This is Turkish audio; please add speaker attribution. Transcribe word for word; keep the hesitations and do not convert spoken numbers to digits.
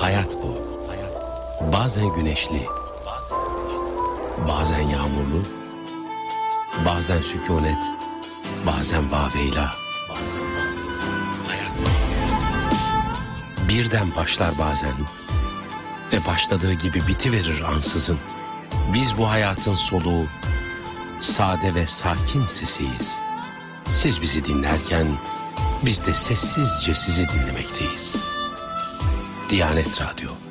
Speaker 1: Hayat bu. Bazen güneşli, bazen yağmurlu, bazen sükunet, bazen vaveyla. Hayat bu. Birden başlar bazen ve başladığı gibi bitiverir ansızın. Biz bu hayatın soluğu, sade ve sakin sesiyiz. Siz bizi dinlerken biz de sessizce sizi dinlemekteyiz. Diyanet Radyo.